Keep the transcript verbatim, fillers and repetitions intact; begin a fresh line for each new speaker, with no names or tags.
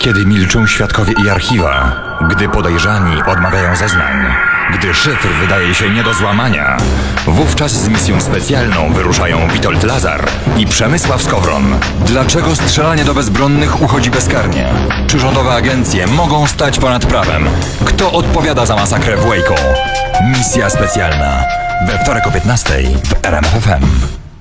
Kiedy milczą świadkowie i archiwa, gdy podejrzani odmawiają zeznań, gdy szyfr wydaje się nie do złamania, wówczas z misją specjalną wyruszają Witold Lazar i Przemysław Skowron. Dlaczego strzelanie do bezbronnych uchodzi bezkarnie? Czy rządowe agencje mogą stać ponad prawem? Kto odpowiada za masakrę w Waco? Misja specjalna. We wtorek o piętnastej w R M F F M.